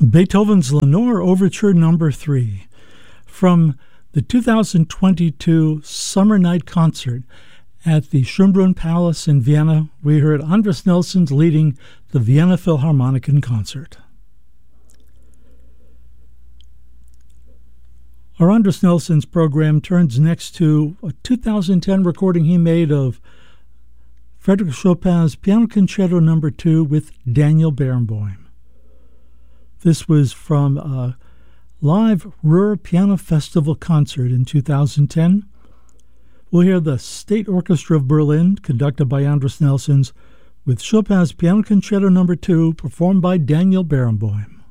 Beethoven's Lenore Overture No. 3 from the 2022 Summer Night Concert at the Schönbrunn Palace in Vienna. We heard Andris Nelsons leading the Vienna Philharmonic in concert. Our Andris Nelsons program turns next to a 2010 recording he made of Frédéric Chopin's Piano Concerto No. 2 with Daniel Barenboim. This was from a live Ruhr Piano Festival concert in 2010. We'll hear the State Orchestra of Berlin, conducted by Andris Nelsons, with Chopin's Piano Concerto No. 2, performed by Daniel Barenboim.